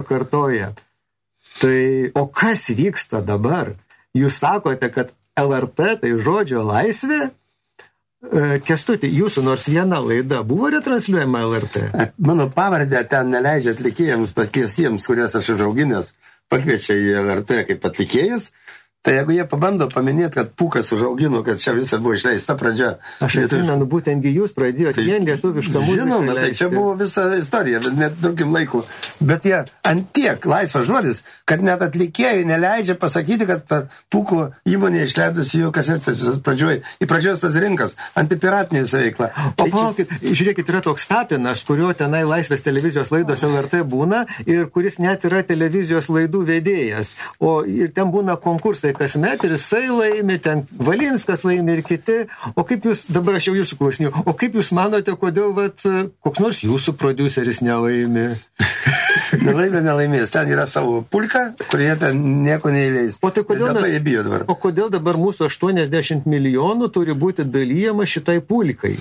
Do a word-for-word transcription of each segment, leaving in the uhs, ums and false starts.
kartoja. Tai, o kas vyksta dabar? Jūs sakote, kad L R T tai žodžio laisvė? Kęstuti, jūsų nors viena laida buvo retransliuojama L R T? Mano pavardė ten neleidžia atlikėjams pakviestiems, kurias aš užauginęs, pakviečia į L R T kaip atlikėjus. Tai jeigu jie pabando paminėti, kad Pūkas užaugino, kad čia visą buvo išleista pradžia. Aš atsimenu, būtengi jūs pradėjote tai, vien lietuvišką muziką. Žinoma, tai čia buvo visa istorija, bet net daugiam laikų. Bet jie ant tiek laisvas žodis, kad net atlikėjai neleidžia pasakyti, kad per Pūko įmonę išleidusi jų kasetės pradžioj, į pradžios tas rinkas, antipiratinė visą veiklą. O tai palaukit, čia... žiūrėkit, yra toks Tapinas, kurio tenai laisvės televizijos laidos L R T būna ir kuris net yra televizijos laidų vedėjas. O ir ten būna konkursai kasmet ir jisai laimi, ten Valinskas laimi ir kiti. O kaip jūs, dabar aš jau jūsų klausinėjau, o kaip jūs manote, kodėl vat, koks nors jūsų prodiuseris nelaimi? Nelaimė, nelaimės. Ten yra savo pulka, kurie ten nieko neįleis. O tai kodėl, mes, jie bijo dabar. O kodėl dabar mūsų aštuoniasdešimt milijonų turi būti dalyjama šitai pulkai?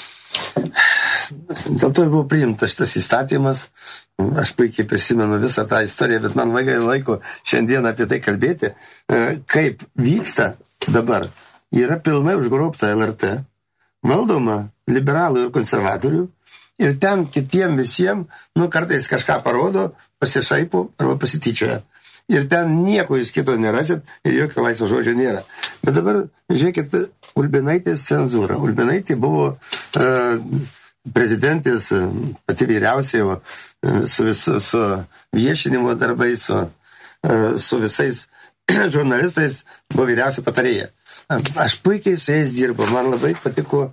Dėl to buvo priimtas šitas įstatymas. Aš puikiai prisimenu visą tą istoriją, bet man vaikai laiko šiandien apie tai kalbėti. Kaip vyksta dabar, yra pilnai užgrobta L R T, valdoma liberalų ir konservatorių, ir ten kitiem visiem, nu, kartais kažką parodo, pasišaipo arba pasityčioja. Ir ten nieko jūs kito nerasit ir jokio laisvo žodžio nėra. Bet dabar, žiūrėkit, Ulbinaitės cenzūra. Ulbinaitė buvo uh, prezidentės, pati vyriausiai, su, visu, su viešinimo darbais, su, su visais žurnalistais, buvo vyriausia patarėja. Aš puikiai su jais dirbu, man labai patiko,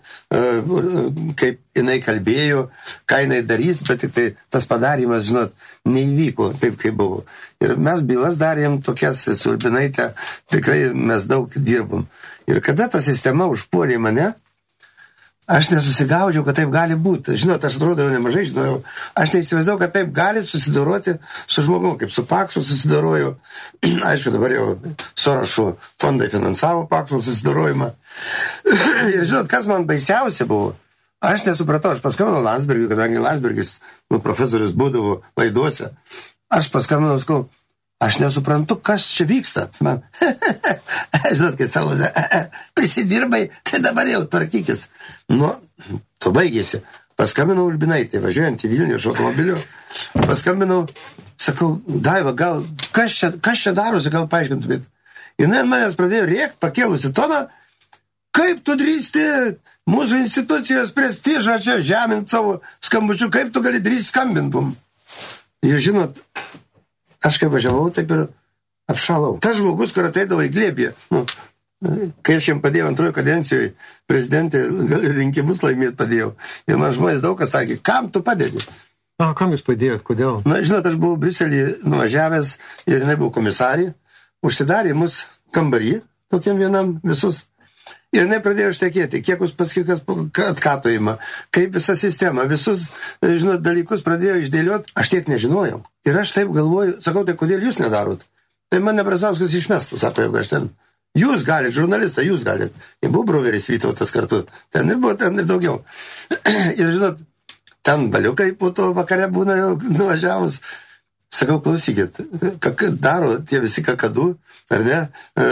kaip jinai kalbėjo, ką jinai darys, bet tik tai tas padarymas, žinot, neįvyko taip, kaip buvo. Ir mes bylas darėm tokias su Ulbinaite, tikrai mes daug dirbom. Ir kada ta sistema užpuolė mane, aš nesusigaudžiau, kad taip gali būti. Žinot, aš atrodo jau nemažai žinojau. Aš neįsivaizdavau, kad taip gali susidoroti su žmogum, kaip su Paksu susidoroju. Aišku, dabar jau Sorošo fondai finansavo Paksu susidorojimą. Ir žinot, kas man baisiausia buvo? Aš nesupratau, aš paskambinau Landsbergiui, kadangi Landsbergis, nu, profesorius būdavo laiduose. Aš paskambinau, skau, aš nesuprantu, kas čia vyksta. Man, žinot, kai savo, prisidirbai, tai dabar jau tvarkykis. Nu, to baigėsi. Paskambinau Ulbinaitė, važiuojant į Vilnių iš automobilio. Paskambinau, sakau, Daiva, gal, kas čia, kas čia darosi, gal paaiškintumėt. Ir manęs pradėjo rėkt, pakėlusi toną, kaip tu drįsti mūsų institucijos prestižą čia žemint savo skambučių, kaip tu gali drįsti skambintum. Ir žinot, aš kaip važiavau, taip ir apšalau. Tas žmogus, kur ateidavo į glėbį, nu, kai aš jam padėjau antrojo kadencijoje, prezidentė rinkimus laimėt padėjau. Ir man žmonės daug kas sakė, kam tu padedi? A, kam jūs padėjot, kodėl? Na, žinot, aš buvau Briuselį nuvažiavęs ir jinai buvo komisarė, užsidarė mus kambarį, tokiam vienam visus. Ir jinai pradėjo štekėti, kiek jūs paskikas atkatojimą, kaip visa sistema, visus, žinot, dalykus pradėjo išdėliot, aš tiek nežinojau. Ir aš taip galvoju, sakau, tai kodėl jūs nedarot? Tai mane Brazauskas išmestų, sako, jeigu aš ten. Jūs galit, žurnalistą, jūs galit. Ir buvo Bruveris Vytautas kartu. Ten ir buvo, ten ir daugiau. Ir žinot, ten baliukai po to vakare būna jau nuvažiavus. Sakau, klausykit, kak daro tie visi kakadų, ar ne?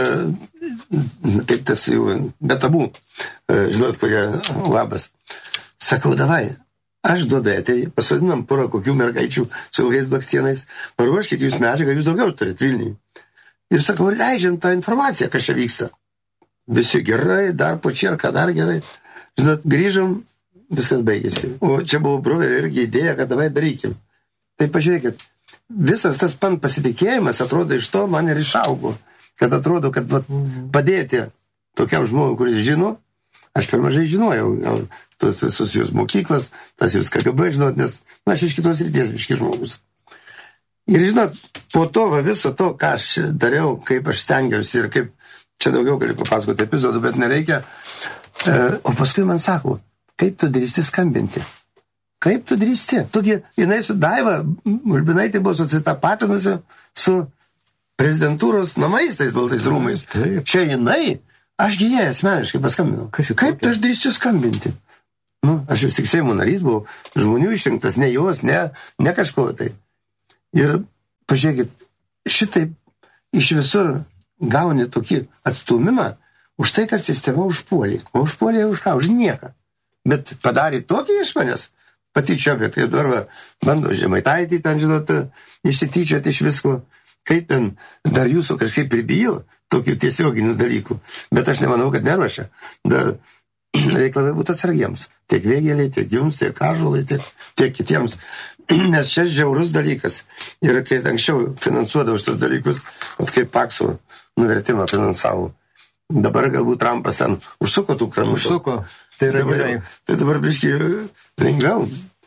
E, kaip tas jau, betabų, e, žinot, kokie labas. Sakau, davai, aš duodu eterį, pasodinam porą kokių mergaičių su ilgais blakstienais, paruoškit jūs medžiagą, jūs daugiau turit Vilniui. Ir sakau, leidžiam tą informaciją, kas čia vyksta. Visi gerai, dar po čierką, dar gerai. Žinot, grįžom, viskas baigėsi. O čia buvo Bruverio irgi idėja, kad davai darykim. Tai pažiūrėkit, visas tas pan pasitikėjimas atrodo iš to man ir išaugo. Kad atrodo, kad vat, padėti tokiam žmogui, kuris žino, aš per mažai žinojau, gal tos visus jūs mokyklas, tas jūs K G B žinot, nes na, aš iš kitos ryties biški žmogus. Ir žinot, po to va, viso to, ką aš dariau, kaip aš stengiausi ir kaip, čia daugiau galiu papasakoti epizodų, bet nereikia. E, o paskui man sako, kaip tu drįsti skambinti? Kaip tu drįsti? Tugi, jinai su Daiva, Ulbinaitė buvo susitapatinusi su prezidentūros namais, tais baltais rūmais. Taip. Čia jinai, ašgi jie asmeniškai paskambinau. Kaip tu aš drįsčiau skambinti? Nu, aš vis tik Seimo narys buvau, žmonių išrinktas, ne jos, ne, ne kažko tai. Ir pažiūrėkit, šitaip iš visur gauni tokį atstumimą už tai, kad sistema užpuolė. O užpuolė už ką? Už nieką. Bet padarė tokį iš manęs, patyčiobė, kai dabar va, bando Žemaitaitį ten, žinot, išsityčioti iš visko, kaip ten dar jūsų kažkaip pribijo tokių tiesioginių dalykų. Bet aš nemanau, kad neruošia. Dar reikia labai būti atsargiems. Tiek Vėgėliai, tiek jums, tiek Ąžuolai, tiek, tiek kitiems. Nes čia žiaurus dalykas. Ir kai anksčiau finansuodavo šitos dalykus, at kaip Pakso nuvertimą finansavo. Dabar galbūt Trumpas ten užsuko tų kranų. Užsuko. Tai yra dabar, gerai. Tai dabar biškai lengviau.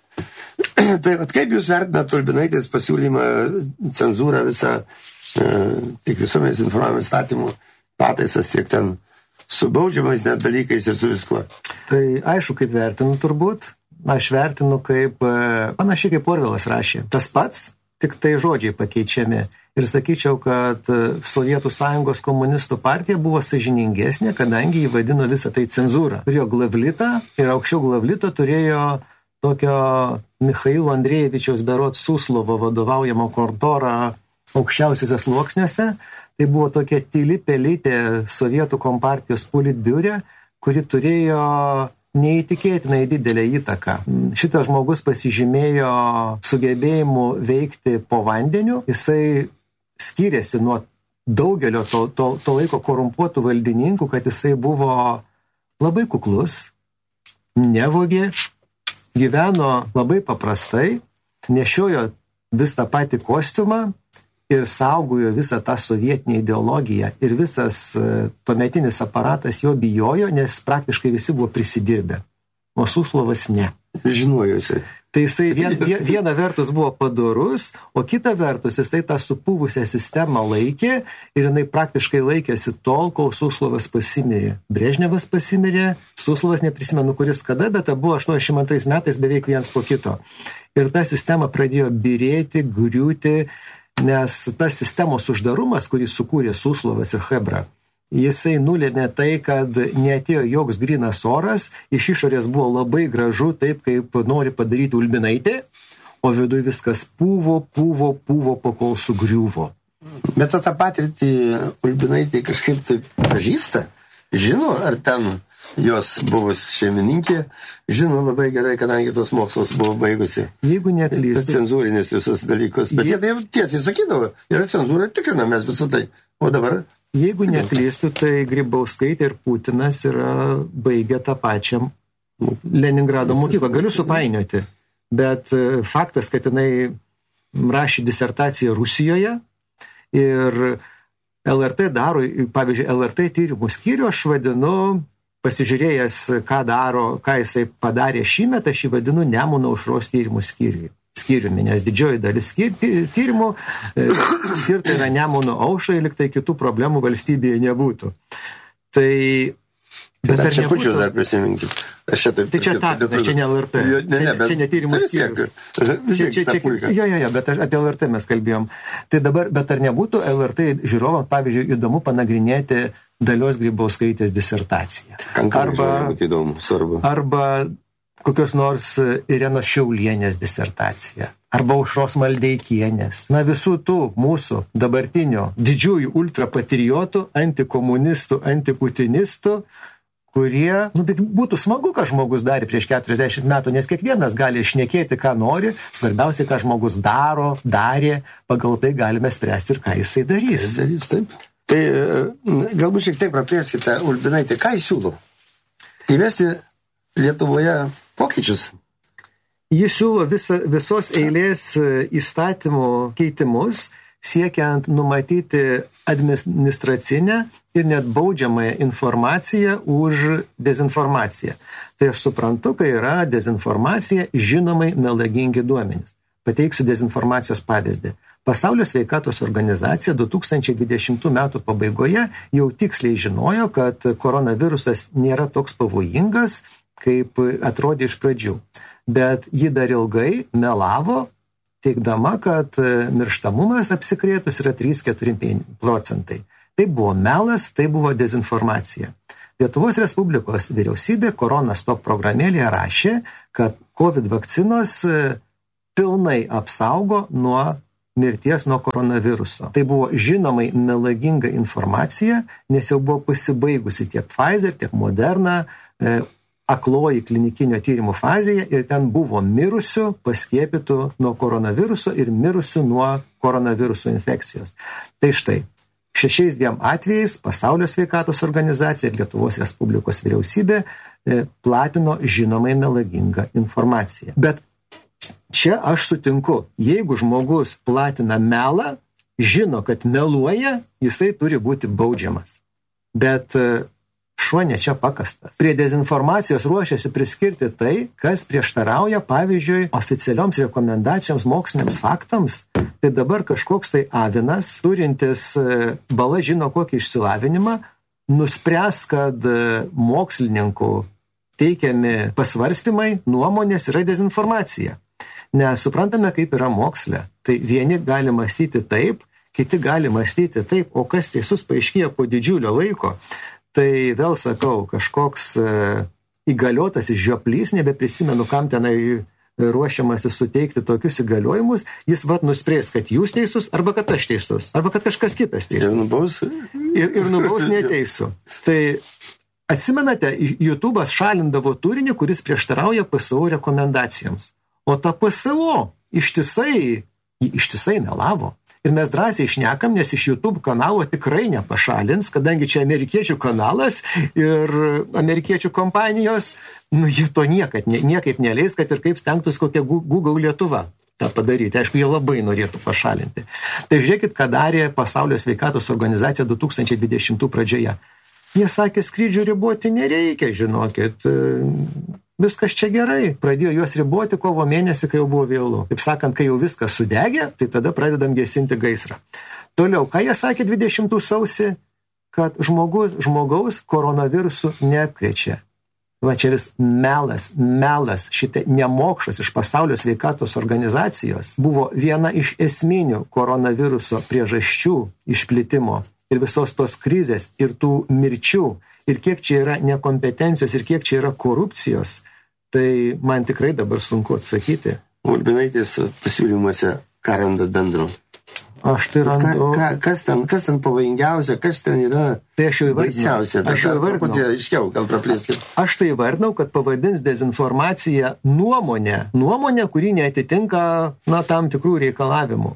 Tai at kaip jūs vertinate Ulbinaitės pasiūlymą, cenzūrą visą, e, tiek visuomenės informavimo įstatymų pataisas, tiek ten su baudžiamais net dalykais ir su viskuo? Tai aišku, kaip vertinu turbūt. Aš vertinu kaip, panašiai kaip Orvelas rašė. Tas pats, tik tai žodžiai pakeičiami. Ir sakyčiau, kad Sovietų Sąjungos komunistų partija buvo sąžiningesnė, kadangi jį vadino visą tai cenzūrą. Turėjo Glavlitą ir aukščiau Glavlito turėjo tokio Michailo Andrėjevičiaus berods Suslovo vadovaujamo kontorą aukščiausiuose sluoksniuose. Tai buvo tokia tyli pelytė Sovietų kompartijos politbiure, kuri turėjo neįtikėtinai didelę įtaką. Šitas žmogus pasižymėjo sugebėjimu veikti po vandeniu. Jisai skiriasi nuo daugelio to, to, to laiko korumpuotų valdininkų, kad jisai buvo labai kuklus, nevogė, gyveno labai paprastai, nešiojo vis tą patį kostiumą ir saugojo visą tą sovietinę ideologiją. Ir visas tuometinis aparatas jo bijojo, nes praktiškai visi buvo prisidirbę. O Suslovas ne. Žinojusi. Tai jisai vien, viena vertus buvo padorus, o kita vertus jisai tą supuvusią sistemą laikė ir jinai praktiškai laikėsi tol, kol Suslovas pasimirė. Brežnevas pasimirė, Suslovas neprisimenu kuris kada, bet buvo aštuoniasdešimt antrais metais beveik vienas po kito. Ir ta sistema pradėjo birėti, griūti, nes tas sistemos uždarumas, kurį sukūrė Suslovas ir Chebra, jisai nulėmė tai, kad neatėjo joks grynas oras, iš išorės buvo labai gražu, taip kaip nori padaryti Ulbinaitė, o viduje viskas pūvo, pūvo, pūvo, pakol sugriuvo. Bet tą patirtį Ulbinaitė kažkaip taip pažįsta, žino, ar ten jos buvus šeimininkė, žino labai gerai, kadangi tos mokslos buvo baigusi. Jeigu neklystu. Cenzūrinės visus dalykus. Bet jie tai tiesiai sakydavo, yra cenzūra, tikrina mes visą tai. O dabar... Jeigu neklystu, tai Grybauskaitė ir Putinas yra baigę tą pačią Leningrado mokyklą. Galiu supainioti, bet faktas, kad jinai rašė disertaciją Rusijoje ir L R T daro, pavyzdžiui, L R T tyrimų skyrių aš vadinu, pasižiūrėjęs, ką daro, ką jisai padarė šįmet, aš jį vadinu Nemuno aušros tyrimų skyriui. Skyriumi, nes didžioji dalis tyrimų skirta yra Nemuno aušrai, lyg tai kitų problemų valstybėje nebūtų. Tai... Bet dar čia pučiu dar prisiminkit. Tai čia ta, nes čia ne L R T. Ne, ne, bet čia ne tyrimų skyrius. Vis tiek ta puika. Jo, jo, jo, bet apie L R T mes kalbėjom. Tai dabar, bet ar nebūtų L R T žiūrovam, pavyzdžiui, įdomu panagrinėti Dalios Grybauskaitės disertaciją. Arba, įdomu, svarbu. Arba kokios nors Irenos Šiaulienės disertacija. Arba Aušros Maldeikienės. Na, visų tų mūsų dabartinio didžiųjų ultrapatriotų, antikomunistų, antiputinistų, kurie, nu, būtų smagu, ką žmogus darė prieš keturiasdešimt metų, nes kiekvienas gali šnekėti, ką nori, svarbiausia, ką žmogus daro, darė, pagal tai galime spręsti ir ką jisai darys. Jis darys, taip. Tai galbūt šiek tiek praplėskite, Ulbinaitė, ką jis siūlo? Įvesti Lietuvoje pokyčius? Jis siūlo visa, visos eilės įstatymų keitimus, siekiant numatyti administracinę ir net baudžiamąją informaciją už dezinformaciją. Tai aš suprantu, kai yra dezinformacija, žinomai melagingi duomenys. Pateiksiu dezinformacijos pavyzdį. Pasaulio sveikatos organizacija du tūkstančiai dvidešimtų metų pabaigoje jau tiksliai žinojo, kad koronavirusas nėra toks pavojingas, kaip atrodė iš pradžių. Bet ji dar ilgai melavo, teigdama, kad mirštamumas apsikrėtus yra trys keturi procentai. Tai buvo melas, tai buvo dezinformacija. Lietuvos Respublikos vyriausybė Korona Stop programėlėje rašė, kad COVID vakcinos pilnai apsaugo nuo mirties nuo koronaviruso. Tai buvo žinomai melaginga informacija, nes jau buvo pasibaigusi tiek Pfizer, tiek Moderna, e, akloji klinikinio tyrimų fazėje ir ten buvo mirusių paskiepytų nuo koronaviruso ir mirusių nuo koronaviruso infekcijos. Tai štai, šešiais dviem atvejais Pasaulio sveikatos organizacija ir Lietuvos Respublikos vyriausybė e, platino žinomai melagingą informaciją. Bet čia aš sutinku, jeigu žmogus platina melą, žino, kad meluoja, jisai turi būti baudžiamas. Bet šuo ne čia pakastas. Prie dezinformacijos ruošiasi priskirti tai, kas prieštarauja, pavyzdžiui, oficialioms rekomendacijoms moksliniams faktams. Tai dabar kažkoks tai avinas, turintis bala žino kokį išsilavinimą, nuspręs, kad mokslininkų teikiami pasvarstymai, nuomonės yra dezinformacija. Nes suprantame, kaip yra moksle. Tai vieni gali mąstyti taip, kiti gali mąstyti taip, o kas teisus paaiškėja po didžiulio laiko. Tai vėl sakau, kažkoks e, įgaliotas žioplys, nebeprisimenu, kam tenai ruošiamasi suteikti tokius įgaliojimus, jis vat nuspręs, kad jūs teisus, arba kad aš teisus, arba kad kažkas kitas teisus. Ir nubaus. Ir, ir nubaus neteisų. Tai atsimenate, YouTube'as šalindavo turinį, kuris prieštarauja P S O rekomendacijoms. O ta P S O ištisai, ištisai melavo. Ir mes drąsiai šnekam, nes iš YouTube kanalo tikrai nepašalins, kadangi čia amerikiečių kanalas ir amerikiečių kompanijos, nu jie to niekad, niekaip neleis, kad ir kaip stengtus kokia Google Lietuva tą padaryti. Aišku, jie labai norėtų pašalinti. Tai žiūrėkit, ką darė Pasaulio sveikatos organizacija du tūkstančiai dvidešimtų pradžioje. Jie sakė, skrydžių riboti nereikia, žinokit, viskas čia gerai. Pradėjo juos riboti kovo mėnesį, kai jau buvo vėlu. Taip sakant, kai jau viskas sudegė, tai tada pradedam gesinti gaisrą. Toliau, ką jie sakė dvidešimtų sausį, kad žmogus, žmogaus koronavirusų neapkrečia. Va čia vis melas, melas, šitie nemokšas iš Pasaulio sveikatos organizacijos buvo viena iš esminių koronaviruso priežasčių išplitimo. Ir visos tos krizės, ir tų mirčių, ir kiek čia yra nekompetencijos, ir kiek čia yra korupcijos, tai man tikrai dabar sunku atsakyti. Urbinaitės pasiūlymuose, ką randat bendro? Aš tai randu... Ka, ka, kas, ten, kas ten pavojingiausia, kas ten yra tai aš jau baisiausia? Aš jau įvardinau. Iškiau, gal praplėskit. Aš tai įvardinau, kad pavadins dezinformaciją nuomonę. Nuomonę, kuri neatitinka na, tam tikrų reikalavimų.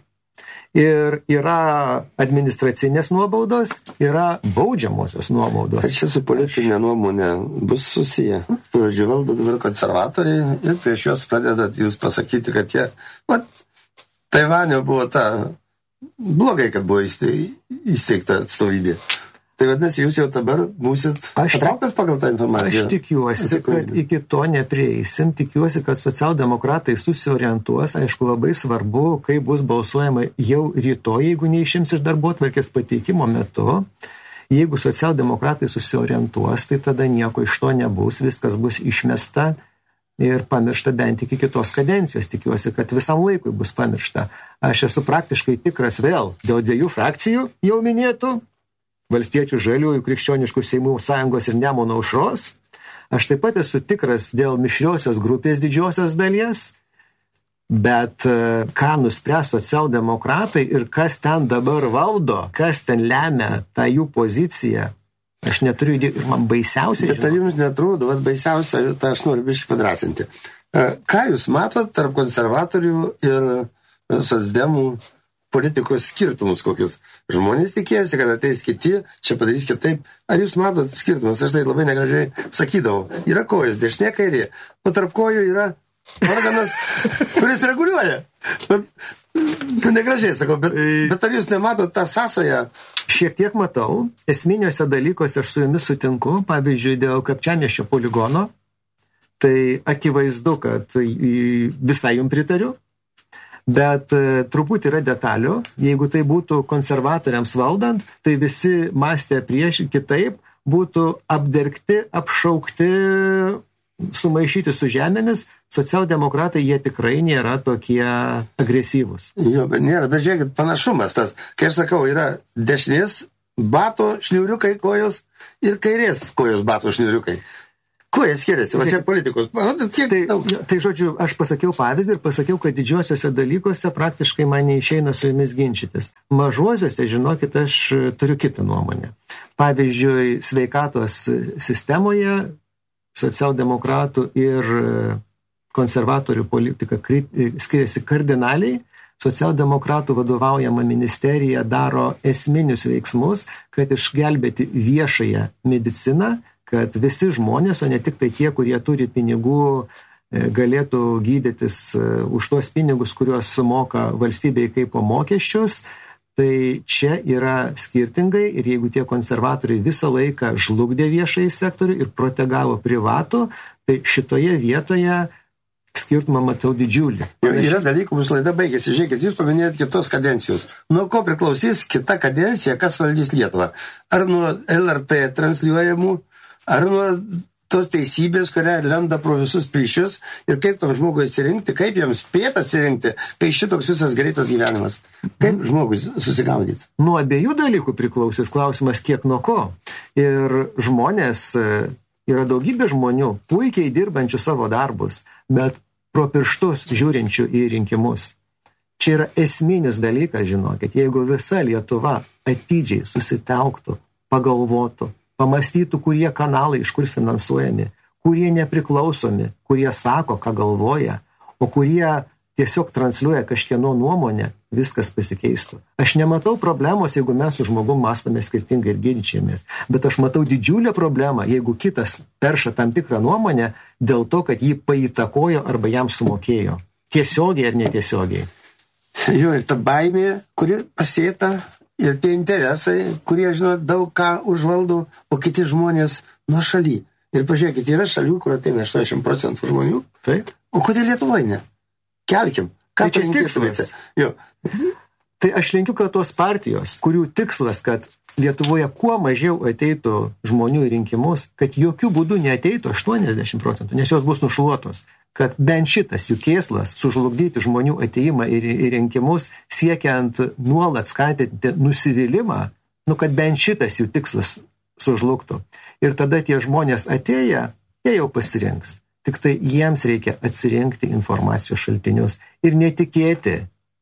Ir yra administracinės nuobaudos, yra baudžiamosios nuobaudos. Čia su politinė nuomonė bus susiję. Pavyzdžiui, valdo dabar konservatoriai ir prieš juos pradedat jūs pasakyti, kad jie... Vat, Taivanio buvo ta... Blogai, kad buvo įsteigta atstovybė. Tai vadinasi, jūs jau dabar būsit patrauktas pagal tą informaciją? Aš tikiuosi, kad iki to neprieisim. Tikiuosi, kad socialdemokratai susiorientuos. Aišku, labai svarbu, kai bus balsuojama jau rytoj, jeigu neišims iš darbotvarkės pateikimo metu. Jeigu socialdemokratai susiorientuos, tai tada nieko iš to nebus. Viskas bus išmesta ir pamiršta bent iki kitos kadencijos. Tikiuosi, kad visam laikui bus pamiršta. Aš esu praktiškai tikras vėl dėl dviejų frakcijų jau minėtų. Valstiečių, Žaliųjų, Krikščioniškų Seimų sąjungos ir Nemuno aušros. Aš taip pat esu tikras dėl mišriosios grupės didžiosios dalies, bet ką nuspręs socialdemokratai ir kas ten dabar valdo, kas ten lemia tą jų poziciją, aš neturiu idėjų ir man baisiausia. Bet ar jums netrodo, vat baisiausia, tą aš noriu biškį padrasinti. Ką jūs matot tarp konservatorių ir socdemų politikos skirtumus kokius? Žmonės tikėjosi, kad ateis kiti, čia padarys kitaip. Ar jūs matot skirtumus? Aš tai labai negražiai sakydavau. Yra kojos, dešinė kairė. O tarp kojų yra organas, kuris reguliuoja. Bet, negražiai sakau, bet, bet ar jūs nematot tą sąsają? Šiek tiek matau. Esminiuose dalykuose aš su jumis sutinku. Pavyzdžiui, dėl Kapčiamiesčio poligono. Tai akivaizdu, kad visai jums pritariu. Bet e, truputį yra detalių. Jeigu tai būtų konservatoriams valdant, tai visi mąstė prieš kitaip, būtų apdergti, apšaukti, sumaišyti su žemėmis. Socialdemokratai jie tikrai nėra tokie agresyvūs. Jo, bet nėra, bet žiūrėkit, panašumas tas. Kai aš sakau, yra dešinės bato šniuriukai kojos ir kairės kojos bato šniuriukai. Kuo jie skiriasi? Va čia politikos. Kiek, tai, tai, žodžiu, aš pasakiau pavyzdį ir pasakiau, kad didžiosiuose dalykuose praktiškai man neišeina su jumis ginčytis. Mažuosiuose, žinokit, aš turiu kitą nuomonę. Pavyzdžiui, sveikatos sistemoje socialdemokratų ir konservatorių politika skiriasi kardinaliai. Socialdemokratų vadovaujama ministerija daro esminius veiksmus, kad išgelbėti viešąją mediciną, kad visi žmonės, o ne tik tai tie, kurie turi pinigų, galėtų gydytis už tuos pinigus, kuriuos sumoka valstybei kaip po mokesčius. Tai čia yra skirtingai ir jeigu tie konservatoriai visą laiką žlugdė viešąjį sektorių ir protegavo privatų, tai šitoje vietoje skirtumą matau didžiulį. Yra dalykų, mūsų laida baigėsi. Žiūrėkit, jūs paminėjot kitos kadencijos. Nuo ko priklausys kita kadencija, kas valdys Lietuvą? Ar nuo L R T transliuojamų, ar nuo tos teisybės, kurią lenda pro visus plyšius ir kaip tam žmogui atsirinkti, kaip jam spėti atsirinkti, kai šitoks visas greitas gyvenimas. Kaip žmogui susigaudyti? Nuo abiejų dalykų priklausys klausimas, kiek nuo ko. Ir žmonės, yra daugybė žmonių, puikiai dirbančių savo darbus, bet pro pirštus žiūrinčių į rinkimus. Čia yra esminis dalykas, žinokit, jeigu visa Lietuva atidžiai susitelktų, pagalvotų, pamastytų, kurie kanalai iš kur finansuojami, kurie nepriklausomi, kurie sako, ką galvoja, o kurie tiesiog transliuoja kažkieno nuomonę, viskas pasikeistų. Aš nematau problemos, jeigu mes su žmogum mąstome skirtingai ir ginčiamės, bet aš matau didžiulę problemą, jeigu kitas perša tam tikrą nuomonę dėl to, kad jį paįtakojo arba jam sumokėjo. Tiesiogiai ar netiesiogiai. Jo, ir ta baimė, kuri pasėta, ir tie interesai, kurie, žinot, daug ką užvaldo, o kiti žmonės nuo šaly. Ir pažiūrėkit, yra šalių, kur ateina aštuoniasdešimt procentų žmonių. Taip. O kodėl Lietuvoje ne? Kelkim. Ką tai čia tikslas? Jo. Tai aš linkiu, kad tos partijos, kurių tikslas, kad Lietuvoje kuo mažiau ateitų žmonių į rinkimus, kad jokių būdų neateitų aštuoniasdešimt procentų, nes jos bus nušluotos. Kad bent šitas jų kėslas sužlugdyti žmonių ateimą į, į rinkimus, siekiant nuolat skatinti nusivylimą, nu, kad bent šitas jų tikslas sužlugtų. Ir tada tie žmonės atėję, jie jau pasirinks. Tik tai jiems reikia atsirinkti informacijos šaltinius ir netikėti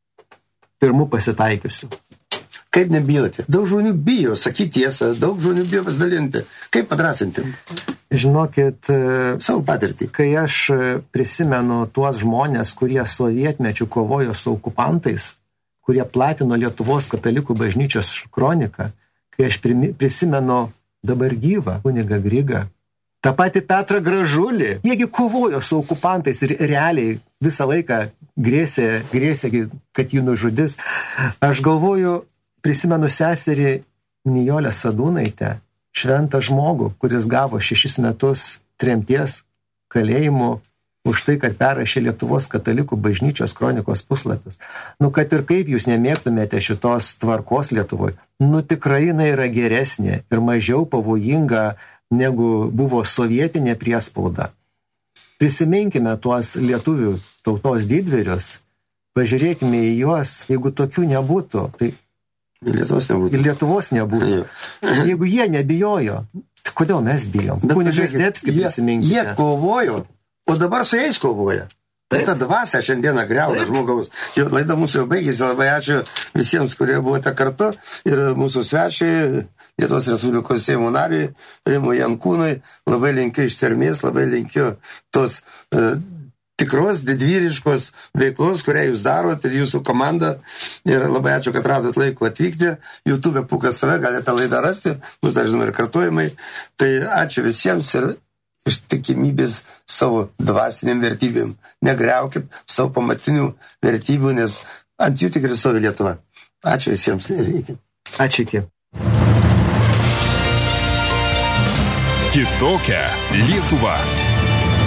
pirmų pasitaikiusių. Kaip nebijoti? Daug žmonių bijo sakyti tiesą, daug žmonių bijo pasidalinti. Kaip padrasinti? Žinokit, savo patirtį. Kai aš prisimenu tuos žmonės, kurie sovietmečių kovojo su okupantais, kurie platino Lietuvos katalikų bažnyčios kroniką, kai aš prisimenu dabar gyvą kunigą Grigą, tą patį Petrą Gražulį, jiegi kovojo su okupantais ir realiai visą laiką grėsė, grėsė, kad jų nužudys. Aš galvoju, prisimenu seserį Nijolę Sadūnaitę, šventą žmogų, kuris gavo šešis metus tremties kalėjimų už tai, kad perrašė Lietuvos katalikų bažnyčios kronikos puslapius. Nu, kad ir kaip jūs nemėgtumėte šitos tvarkos Lietuvoje, nu tikrai jinai yra geresnė ir mažiau pavojinga, negu buvo sovietinė priespauda. Prisiminkime tuos lietuvių tautos didvyrius, pažiūrėkime į juos, jeigu tokių nebūtų, tai Lietuvos nebūtų. Ir Lietuvos nebūtų. Jeigu jie nebijojo, tai kodėl mes bijom? Kunigas Zdebskis, prisiminkite. Jie kovojo, o dabar su jais kovoja. Tai ta dvasia šiandieną griauna žmogaus. Jo laida mūsų jau baigėsi, labai ačiū visiems, kurie buvote kartu. Ir mūsų svečiai, Lietuvos Respublikos Seimo nariui, Rimui Jankūnui, labai linkiu ištvermės, labai linkiu tos uh, tikros, didvyriškos veiklos, kurią jūs darot ir jūsų komanda. Ir labai ačiū, kad radot laiko atvykti. YouTube Pūkas T V, galite tą laidą rasti, bus dažnai ir kartuojamai. Tai ačiū visiems ir ištikimybės savo dvasiniam vertybėm. Negriaukit savo pamatinių vertybių, nes ant jų tikrai stovi Lietuva. Ačiū visiems ir iki. Ačiū iki. Kitokia Lietuva.